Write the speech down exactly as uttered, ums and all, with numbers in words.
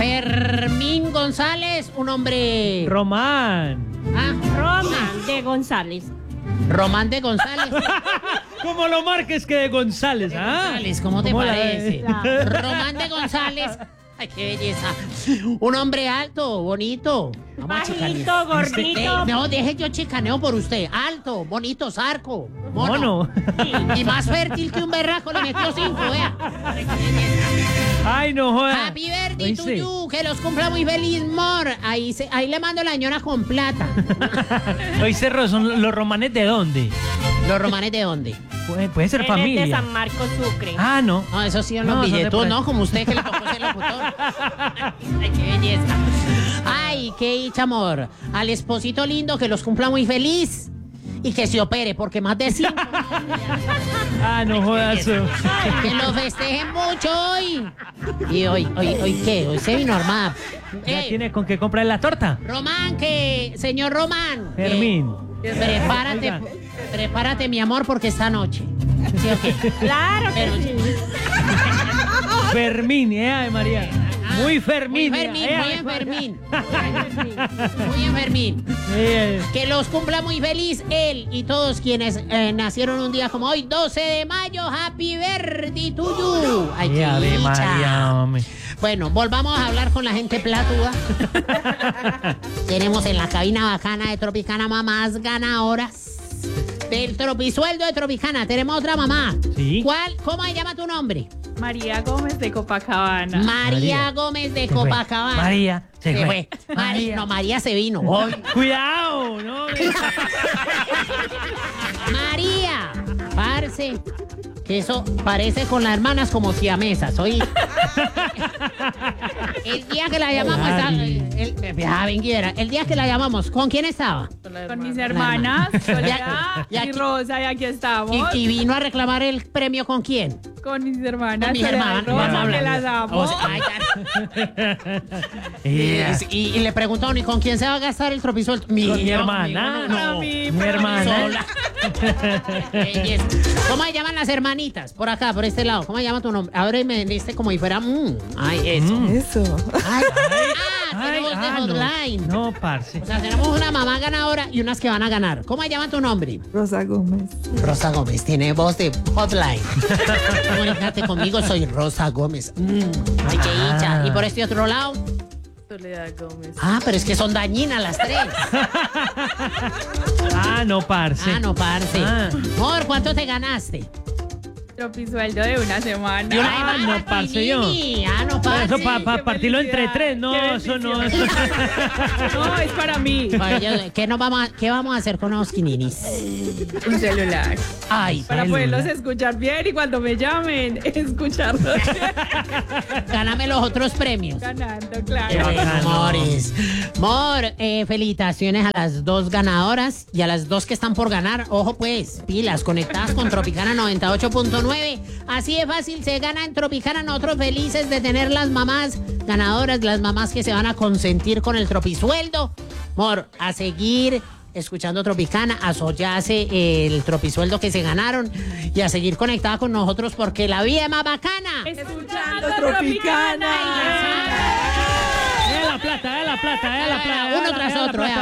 Fermín González, un hombre... Román. Ah, Román de González. Román de González. ¿Cómo lo marques que de González? De ¿Ah? González, ¿cómo te ¿Cómo la- parece? La- Román de González. Ay, qué belleza. Un hombre alto, bonito. Vamos a chicanear. Bajito, gordito. De- no, deje yo chicaneo por usted. Alto, bonito, zarco, mono. Mono. Y más fértil que un berraco, le metió cinco, vea. Ay, no joda. Happy birthday to ¿Oíste? you, que los cumpla muy feliz, mor. Ahí, se, ahí le mando la ñora con plata. ¿Oíste, Ro? ¿Son los romanes de dónde? ¿Los romanes de dónde? Puede, puede ser Él es de familia. San Marcos Sucre. Ah, no. No, eso sí, en No, los son de billetos, por ahí. ¿no? Como usted que le tocó ser locutor. Ay, qué belleza. Ay, qué dicha, amor. Al esposito lindo, que los cumpla muy feliz. Y que se opere, porque más de cinco. Ah, no jodas. Que lo festejen mucho hoy. Y hoy, hoy, hoy, ¿qué? Hoy se vino armada. ¿Ya Ey, tiene con qué comprar la torta? Román, que... Señor Román. que- Fermín. Prepárate, Oiga. prepárate, mi amor, porque esta noche. ¿Sí o qué? Claro que Pero- sí. Fermín, eh, Ave María. Muy Fermín. Muy Fermín, eh, muy Ave María. enfermín. Muy enfermín. Eh, Que los cumpla muy feliz él y todos quienes eh, nacieron un día como hoy, doce de mayo. Happy birthday to you. Ay, eh, qué Ave dicha. María, hombre. Bueno, volvamos a hablar con la gente platuda. Tenemos en la cabina bacana de Tropicana mamás ganadoras. Del tropisueldo de Tropicana. Tenemos otra mamá. Sí. ¿Cuál? ¿Cómo se llama tu nombre? María Gómez de Copacabana. María, María. Gómez de Se fue. Copacabana. María, se Se fue. fue. María. No, María se vino. Hoy. Cuidado, ¿no? María, parce, que eso parece con las hermanas como siamesas, ¿oí? El día que la llamamos, estaba- Ay. el, ah, venguera, el día que la llamamos, ¿con quién estaba? Con mis hermanas, Soledad Y aquí- y Rosa, y aquí estamos. Y, y vino a reclamar el premio ¿con quién? Con mis hermanas, Con mis Soledad y hermanas. Rosa, Vamos a que hablar. las amo. O sea, ay, ya. Eh, y, y- y le preguntaron, ¿y con quién se va a gastar el tropisuelto? Con mi no, hermana. no, Para mí, Mi para hermana. mí. sola. Belleza. ¿Cómo se llaman las hermanitas? Por acá, por este lado. ¿Cómo se llama tu nombre? Ahora me diste como si fuera... mm, ay, eso. Mm. Eso. Ay, ah, Ay, tenemos de ah, hotline. no. No, parce. O sea, tenemos una mamá ganadora y unas que van a ganar. ¿Cómo se llama tu nombre? Rosa Gómez. Rosa Gómez. Tiene voz de hotline. Comunícate conmigo, soy Rosa Gómez. Mm, ay, qué dicha. Ah. Y por este otro lado... Soledad Gómez. Ah, pero es que son dañinas las tres. Ah, no, parce. Ah, no, parce. Ah. Amor, ¿cuánto te ganaste? Tropisueldo de una semana. De una Ah, semana, no, parce, yo. Tinini. Ah, no, Pero parce. eso para qué partirlo entre felicidad, tres. No, qué eso no. bendición. Eso... No, es para mí. Oye, ¿qué, nos vamos a, ¿Qué vamos a hacer con los quininis? Un celular. Ay, Para Celular. poderlos escuchar bien y cuando me llamen, escucharlos bien. gáname los otros premios. Ganando, Qué claro. bueno, bacano. amores. Mor, eh, felicitaciones a las dos ganadoras y a las dos que están por ganar. Ojo pues, pilas, conectadas con Tropicana noventa y ocho punto nueve. Así de fácil se gana en Tropicana. Nosotros felices de tener las mamás ganadoras, las mamás que se van a consentir con el tropisueldo. Mor, a seguir escuchando Tropicana, a sollarse el tropisueldo que se ganaron y a seguir conectada con nosotros porque la vida es más bacana. Escuchando Tropicana. Tropicana. Eh, la plata, eh, la plata, eh, la plata. Uno tras otro, eh.